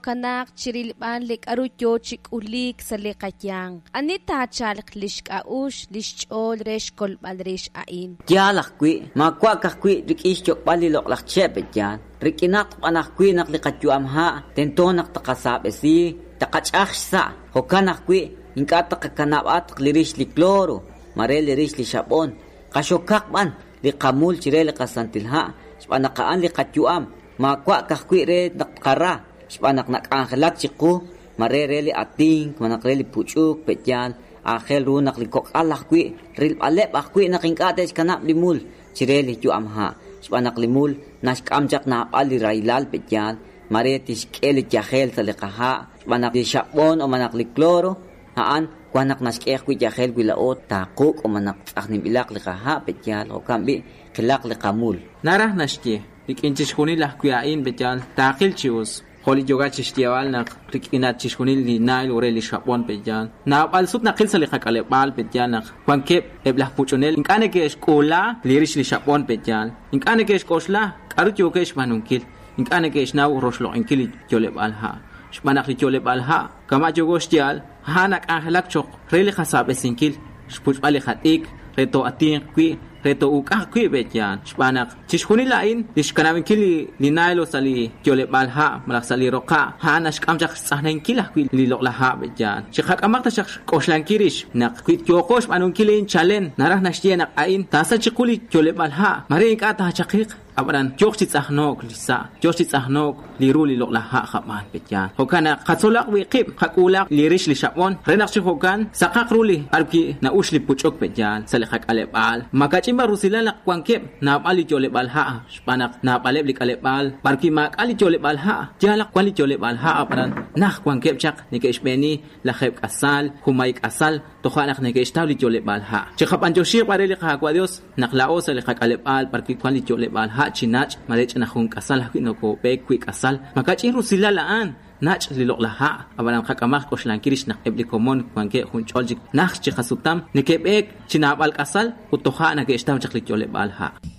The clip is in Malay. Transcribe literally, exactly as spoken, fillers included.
kanak chirilban lik arutyo chik ulik sa likatyang. Anita chalik lishk aush lishchol resh kolbal resh ain. Yalak kwi, makwa kakwi rikish chok balilok lak chepet yan. Rikinak panak kwi naklikatyo amha, tentonak takasap esi, takachach sa, hokanak kwi, ingkata kakanap at klirish li kloro, mare lirish li shapon, kasyokak man, li kamul chirele kasantilha, spanakaan li katyo am, makwa kakwi re nakara, spanak nakangkelak chiku, mare reli ating, manak reli puchuk, petyan, akhel ru naklikok alak kwi, ril alep akwi nakingkates kanap limul, chirele kyo amha, spanak limul, nashkamjak na ali railal petyan, mare tishkele tiahel talikaha, spanak li shapon o manak li kloro, haan, kwanak naskeh kwi tiahel kwi laot, takuk o manak aknim ilak likaha petyan, o kambi kilak likamul. Narah nashki, ikinchishkuni lah kuyain petyan, takil chius. Holi yoga chishtiawal nak rikinat chishkunil li nail ore li shapon pejan na al sut nakil sali khakale bal pejan nak kwankep eblah puchonel inkane ke skola lirish li shapon pejan inkane ke skosla arut yokesh manunkil inkane ke naw roslo inkil jole bal ha shmanak li jole bal ha kama jogostial hanak ahlak chok reli khasab esinkil shpuch bali khatik reto atin kwi reto ukah kwi betyan shpanak chishkuni lain lishkanawin kili linailo sali jole balha malak sali roka hanash kamjak sahnen kilah kwi lilok laha betyan shikhak amak ta shak koshlan kirish nak kwi yokosh anun kilin chalen narah nashtiya nak ain tasa chikuli jole balha mari ikata chaqiq abadan joxti tsahnok lisa joxti tsahnok liru lilok laha khaman betyan hokana khatsolak wi qib khakulak lirish li shapon renak chi hokan sakak ruli arki na ushli puchok betyan sali khak alebal makachi Rusila nak kwangkep na ali jole balha spanak na baleb lik alebal barki mak ali jole balha jalak kwali jole balha aparan nah kwangkep chak nike isbeni la kheb asal humayk asal to khanak nike istawli jole balha chikhap anjoshi pareli kha kwa dios nak laos ali khak alebal barki kwali jole balha chinach marech na khung asal hinoko pe quick asal makachi rusila laan nach lilok laha abalam khakamak koshlan kirish nak ebli komon kwangke hun choljik nach chi khasutam nikebek chinabal kasal utoha na ge istam chaklik jole balha